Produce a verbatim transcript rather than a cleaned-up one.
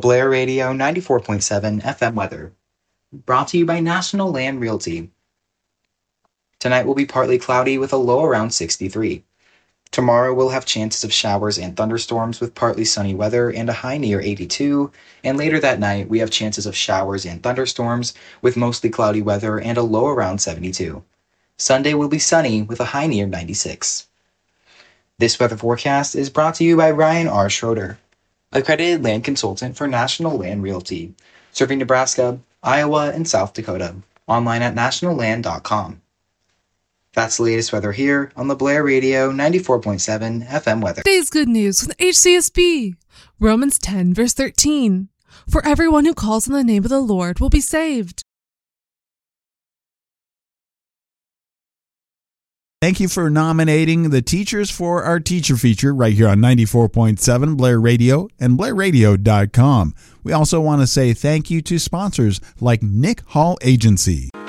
Blair Radio ninety-four point seven F M weather. Brought to you by National Land Realty. Tonight will be partly cloudy with a low around sixty-three. Tomorrow we'll have chances of showers and thunderstorms with partly sunny weather and a high near eighty-two. And later that night we have chances of showers and thunderstorms with mostly cloudy weather and a low around seventy-two. Sunday will be sunny with a high near ninety-six. This weather forecast is brought to you by Ryan R. Schroeder, accredited land consultant for National Land Realty, serving Nebraska, Iowa, and South Dakota. Online at national land dot com. That's the latest weather here on the Blair Radio ninety-four point seven F M weather. Today's good news with H C S B. Romans ten, verse thirteen. For everyone who calls on the name of the Lord will be saved. Thank you for nominating the teachers for our teacher feature right here on ninety-four point seven Blair Radio and blair radio dot com. We also want to say thank you to sponsors like Nick Hall Agency.